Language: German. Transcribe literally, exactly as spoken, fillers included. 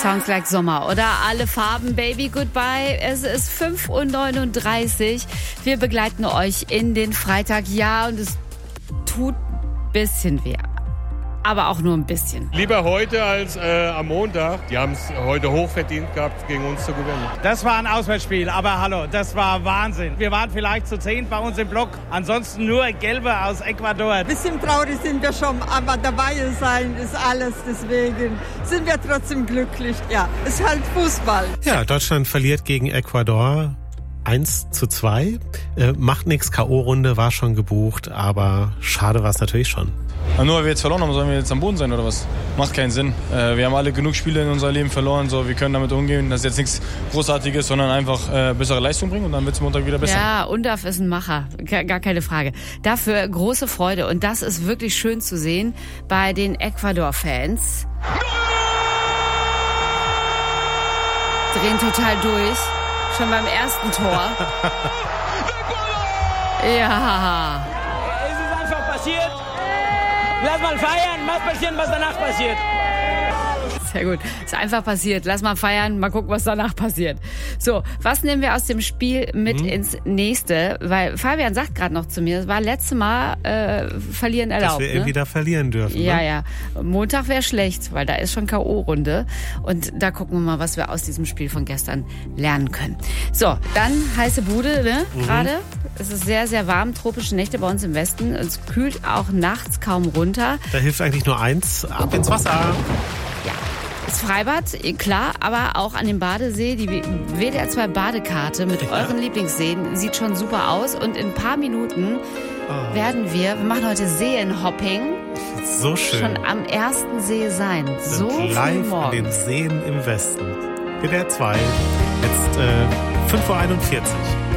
Sounds like Sommer, oder? Alle Farben, Baby, goodbye. Es ist fünf Uhr neununddreißig. Wir begleiten euch in den Freitag. Ja, und es tut ein bisschen weh. Aber auch nur ein bisschen. Lieber heute als äh, am Montag. Die haben es heute hochverdient gehabt, gegen uns zu gewinnen. Das war ein Auswärtsspiel, aber hallo, das war Wahnsinn. Wir waren vielleicht zu zehn bei uns im Block. Ansonsten nur Gelbe aus Ecuador. Ein bisschen traurig sind wir schon, aber dabei sein ist alles. Deswegen sind wir trotzdem glücklich. Ja, es ist halt Fußball. Ja, Deutschland verliert gegen Ecuador. eins zu zwei. Äh, macht nichts, K O-Runde war schon gebucht, aber schade war es natürlich schon. Nur weil wir jetzt verloren haben, sollen wir jetzt am Boden sein oder was? Macht keinen Sinn. Äh, wir haben alle genug Spiele in unserem Leben verloren, so, wir können damit umgehen. Das ist jetzt nichts Großartiges, sondern einfach äh, bessere Leistung bringen und dann wird es Montag wieder besser. Ja, Undaf ist ein Macher, gar keine Frage. Dafür große Freude und das ist wirklich schön zu sehen bei den Ecuador-Fans. Drehen total durch, schon beim ersten Tor. Ja. Es ist einfach passiert. Lass mal feiern, mal passieren, was danach passiert. Sehr gut. Ist einfach passiert. Lass mal feiern, mal gucken, was danach passiert. So, was nehmen wir aus dem Spiel mit mhm. ins nächste? Weil Fabian sagt gerade noch zu mir, es war letztes Mal äh, verlieren erlaubt. Dass wir ne? irgendwie da verlieren dürfen. Ja, ne? ja. Montag wäre schlecht, weil da ist schon K O-Runde. Und da gucken wir mal, was wir aus diesem Spiel von gestern lernen können. So, dann heiße Bude, ne? Mhm. Gerade. Es ist sehr, sehr warm. Tropische Nächte bei uns im Westen. Es kühlt auch nachts kaum runter. Da hilft eigentlich nur eins. Ab ins Wasser. Ja. Das Freibad, klar, aber auch an dem Badesee. Die W D R zwei Badekarte mit ja. euren Lieblingsseen sieht schon super aus. Und in ein paar Minuten oh. werden wir, wir machen heute Seenhopping. So schön. Schon am ersten See sein. So früh live morgens. An den Seen im Westen. W D R zwei, jetzt äh, fünf Uhr einundvierzig.